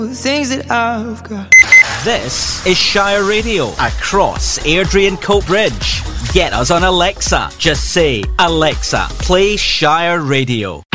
things that I've got. This is Shire Radio across Airdrie and Coatbridge. Get us on Alexa. Just say, Alexa, play Shire Radio.